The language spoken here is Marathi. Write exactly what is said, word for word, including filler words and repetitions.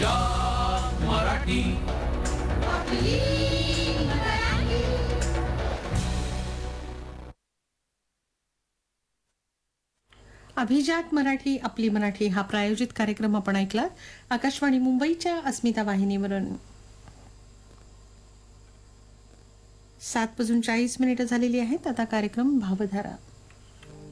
अभिजात मराठी. अभिजात मराठी आपली मराठी हा प्रायोजित कार्यक्रम आपण ऐकला आकाशवाणी मुंबईच्या अस्मिता वाहिनीवरून. सात वाजून चाळीस मिनिटं झालेली आहेत. आता कार्यक्रम भावधारा.